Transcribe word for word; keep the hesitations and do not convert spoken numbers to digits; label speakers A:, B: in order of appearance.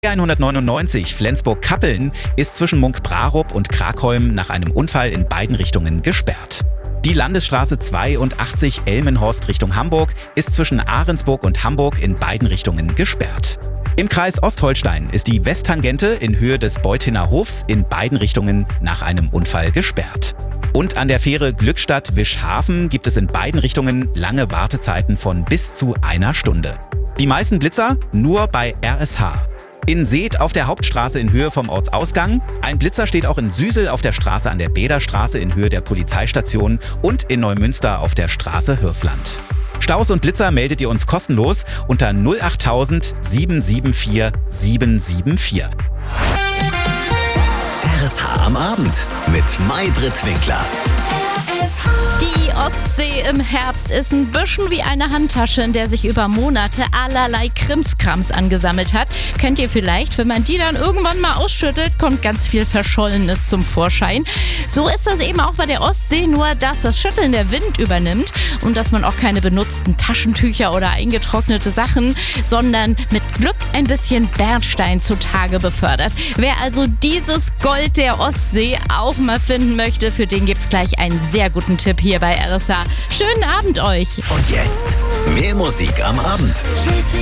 A: hundertneunundneunzig Flensburg-Kappeln ist zwischen Munkbrarup und Krakholm nach einem Unfall in beiden Richtungen gesperrt. Die Landesstraße zweiundachtzig Elmenhorst Richtung Hamburg ist zwischen Ahrensburg und Hamburg in beiden Richtungen gesperrt. Im Kreis Ostholstein ist die Westtangente in Höhe des Beutiner Hofs in beiden Richtungen nach einem Unfall gesperrt. Und an der Fähre Glückstadt-Wischhafen gibt es in beiden Richtungen lange Wartezeiten von bis zu einer Stunde. Die meisten Blitzer nur bei R S H. In Seeth auf der Hauptstraße in Höhe vom Ortsausgang. Ein Blitzer steht auch in Süsel auf der Straße an der Bäderstraße in Höhe der Polizeistation und in Neumünster auf der Straße Hirsland. Staus und Blitzer meldet ihr uns kostenlos unter null achttausend sieben sieben vier sieben sieben vier.
B: R S H am Abend mit Maybrit Winkler.
C: Die Ostsee im Herbst ist ein bisschen wie eine Handtasche, in der sich über Monate allerlei Krimskrams angesammelt hat. Kennt ihr vielleicht, wenn man die dann irgendwann mal ausschüttelt, kommt ganz viel Verschollenes zum Vorschein. So ist das eben auch bei der Ostsee, nur dass das Schütteln der Wind übernimmt und dass man auch keine benutzten Taschentücher oder eingetrocknete Sachen, sondern mit Glück ein bisschen Bernstein zutage befördert. Wer also dieses Gold der Ostsee auch mal finden möchte, für den gibt's gleich einen sehr guten Tipp hier bei R S H. Schönen Abend euch!
B: Und jetzt mehr Musik am Abend.